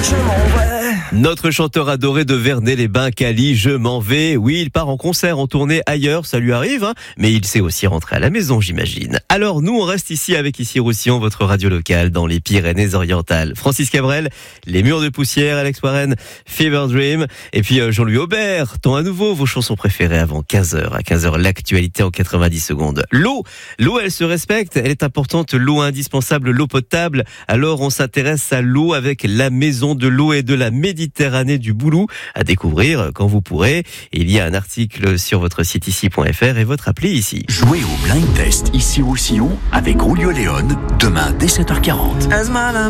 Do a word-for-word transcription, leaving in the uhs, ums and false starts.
je m'en vais. Notre chanteur adoré de Vernet-les-Bains, Cali, je m'en vais. Oui, il part en concert, en tournée ailleurs, ça lui arrive, hein, mais il sait aussi rentrer à la maison, j'imagine. Alors nous, on reste ici avec Issy-Roussillon, votre radio locale dans les Pyrénées-Orientales. Francis Cabrel, Les Murs de Poussière, Alex Warren, Fever Dream, et puis euh, Jean-Louis Aubert, tant à nouveau vos chansons préférées avant quinze heures. À quinze heures, l'actualité en quatre-vingt-dix secondes. L'eau, l'eau, elle se respecte, elle est importante, l'eau indispensable, l'eau potable. Alors on s'intéresse à l'eau avec la Maison de l'eau et de la Méditerranée du Boulou, à découvrir quand vous pourrez. Il y a un article sur votre site ici point f r et votre appli ici. Jouez au Blind Test Issy-Roussillon avec Julio Léon demain dès sept heures quarante.